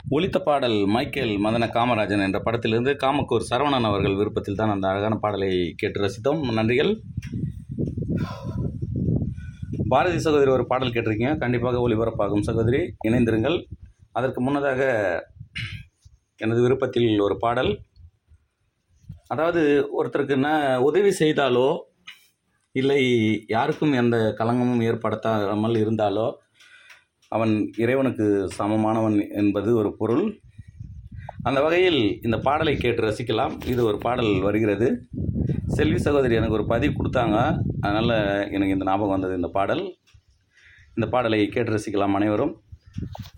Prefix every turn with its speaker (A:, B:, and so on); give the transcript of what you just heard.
A: ஒலித்த பாடல் மைக்கேல் மதன காமராஜன் என்ற படத்திலிருந்து காமக்கூர் சரவணன் அவர்கள் விருப்பத்தில் தான் அந்த அழகான பாடலை கேட்டு ரசித்தோம். நன்றிகள். பாரதி சகோதரி ஒரு பாடல் கேட்டிருக்கீங்க, கண்டிப்பாக ஒளிபரப்பாகும் சகோதரி, இணைந்திருங்கள். அதற்கு முன்னதாக எனது விருப்பத்தில் ஒரு பாடல். அதாவது ஒருத்தருக்கு உதவி செய்தாலோ இல்லை யாருக்கும் எந்த களங்கமும் ஏற்படுத்தாமல் இருந்தாலோ அவன் இறைவனுக்கு சமமானவன் என்பது ஒரு பொருள். அந்த வகையில் இந்த பாடலை கேட்டு ரசிக்கலாம். இது ஒரு பாடல் வருகிறது. செல்வி சகோதரி எனக்கு ஒரு பதிவு கொடுத்தாங்க, அதனால் எனக்கு இந்த ஞாபகம் வந்தது இந்த பாடல். இந்த பாடலை கேட்டு ரசிக்கலாம் அனைவரும்.